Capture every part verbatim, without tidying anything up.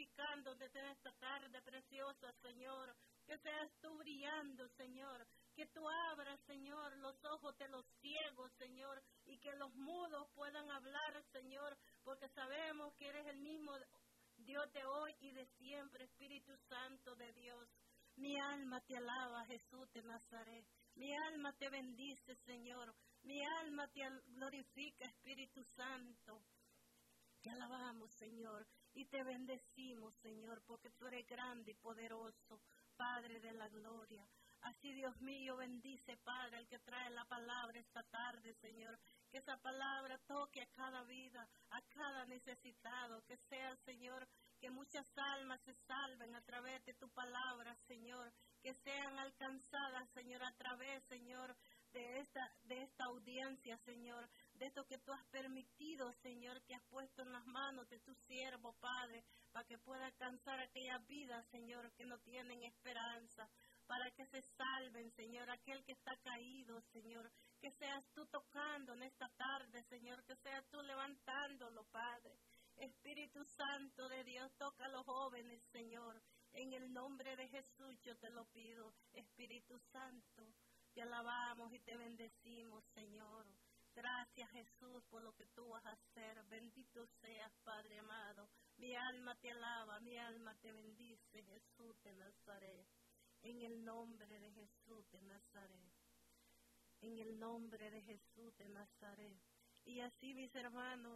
glorificando desde esta tarde preciosa, Señor. Que seas tú brillando, Señor. Que tú abras, Señor, los ojos de los ciegos, Señor, y que los mudos puedan hablar, Señor, porque sabemos que eres el mismo Dios de hoy y de siempre, Espíritu Santo de Dios. Mi alma te alaba, Jesús de Nazaret. Mi alma te bendice, Señor. Mi alma te glorifica, Espíritu Santo. Te alabamos, Señor, y te bendecimos, Señor, porque tú eres grande y poderoso, Padre de la gloria. Así, Dios mío, bendice, Padre, el que trae la palabra esta tarde, Señor. Que esa palabra toque a cada vida, a cada necesitado. Que sea, Señor, que muchas almas se salven a través de tu palabra, Señor. Que sean alcanzadas, Señor, a través, Señor, de esta, de esta audiencia, Señor. De esto que tú has permitido, Señor, que has puesto en las manos de tu siervo, Padre, para que pueda alcanzar aquellas vidas, Señor, que no tienen esperanza. Para que se salven, Señor, aquel que está caído, Señor, que seas tú tocando en esta tarde, Señor, que seas tú levantándolo, Padre. Espíritu Santo de Dios, toca a los jóvenes, Señor, en el nombre de Jesús yo te lo pido, Espíritu Santo, te alabamos y te bendecimos, Señor. Gracias, Jesús, por lo que tú vas a hacer. Bendito seas, Padre amado. Mi alma te alaba, mi alma te bendice, Jesús de Nazaret. En el nombre de Jesús de Nazaret. En el nombre de Jesús de Nazaret. Y así, mis hermanos,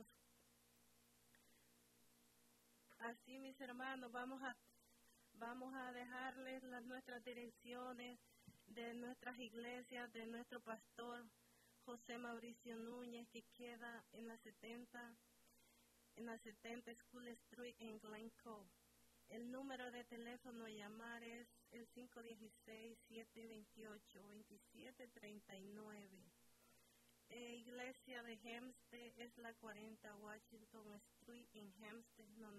así, mis hermanos, vamos a, vamos a dejarles las, nuestras direcciones de nuestras iglesias, de nuestro pastor José Mauricio Núñez, que queda en la setenta, en la setenta School Street en Glen Cove. El número de teléfono a llamar es el cinco uno seis, siete dos ocho, dos siete tres nueve. Eh, iglesia de Hempstead es la cuarenta Washington Street en Hempstead, no